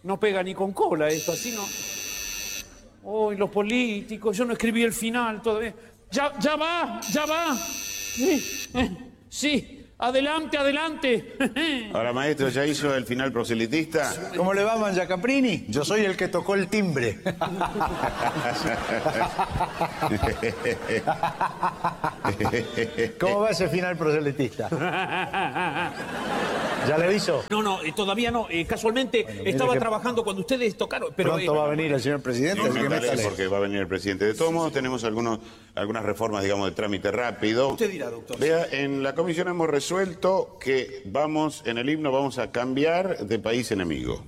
No pega ni con cola esto, así no. Oh, y los políticos, yo no escribí el final todavía. Ya va. Sí, adelante. Ahora, maestro, ¿ya hizo el final proselitista? ¿Cómo le va, Manja Caprini? Yo soy el que tocó el timbre. ¿Cómo va ese final proselitista? ¿Ya le aviso? No, todavía no. Casualmente estaba trabajando cuando ustedes tocaron. Pero, pronto va a venir el señor presidente, así que métale. Porque va a venir el presidente. De todos modos, tenemos algunas reformas, digamos, de trámite rápido. Usted dirá, doctor. Vea, en la comisión hemos resuelto que en el himno vamos a cambiar de país enemigo.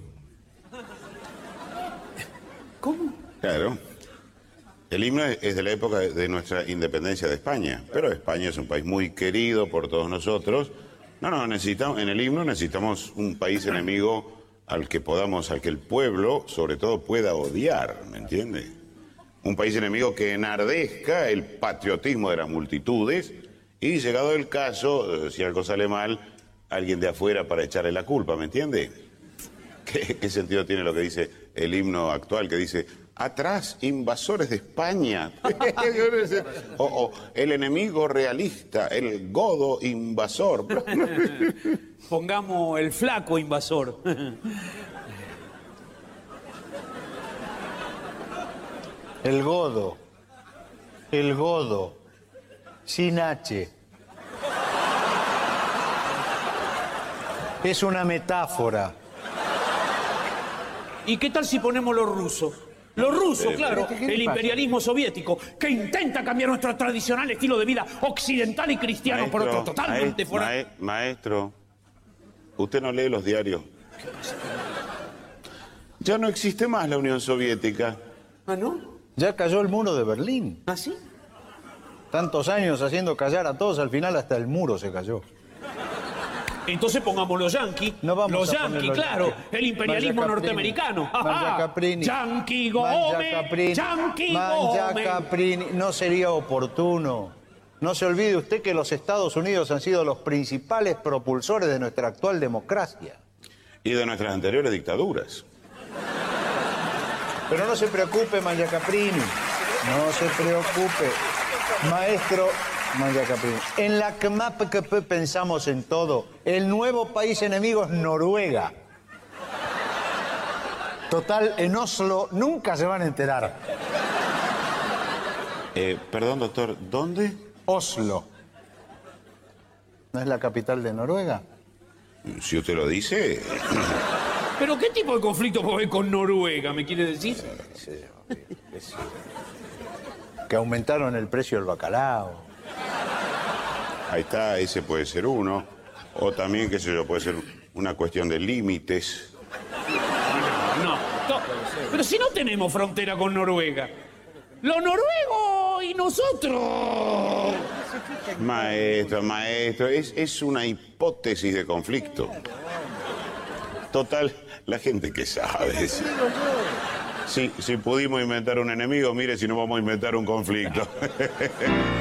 ¿Cómo? Claro. El himno es de la época de nuestra independencia de España, pero España es un país muy querido por todos nosotros. En el himno necesitamos un país enemigo al que el pueblo, sobre todo, pueda odiar, ¿me entiende? Un país enemigo que enardezca el patriotismo de las multitudes y, llegado el caso, si algo sale mal, alguien de afuera para echarle la culpa, ¿me entiende? ¿Qué sentido tiene lo que dice el himno actual, que dice: atrás, invasores de España? o el enemigo realista, el godo invasor. Pongamos el flaco invasor. El godo, sin H. Es una metáfora. ¿Y qué tal si ponemos los rusos? Los rusos, claro, el imperialismo soviético, que intenta cambiar nuestro tradicional estilo de vida occidental y cristiano por otro totalmente fuera. Maestro, usted no lee los diarios. Ya no existe más la Unión Soviética. ¿Ah, no? Ya cayó el muro de Berlín. ¿Ah, sí? Tantos años haciendo callar a todos, al final hasta el muro se cayó. Entonces pongamos los yanquis. No vamos los a yanquis, poner los claro. yanquis. El imperialismo norteamericano. Manja Caprini. Yankee Gómez. Yankee Manja Gómez. Caprini. No sería oportuno. No se olvide usted que los Estados Unidos han sido los principales propulsores de nuestra actual democracia. Y de nuestras anteriores dictaduras. Pero no se preocupe, Manja Caprini. No se preocupe. Maestro Manja Caprini. En la CMAPCP pensamos en todo. El nuevo país enemigo es Noruega. Total, en Oslo nunca se van a enterar. Perdón, doctor, ¿dónde? Oslo. ¿No es la capital de Noruega? Si usted lo dice. ¿Pero qué tipo de conflicto puede haber con Noruega, me quiere decir? Que aumentaron el precio del bacalao. Ahí está, ese puede ser uno. O también, qué sé yo, puede ser una cuestión de límites. No. Pero si no tenemos frontera con Noruega. Los noruegos y nosotros. Maestro, es una hipótesis de conflicto. Total, la gente que sabe. Si pudimos inventar un enemigo, mire si no vamos a inventar un conflicto.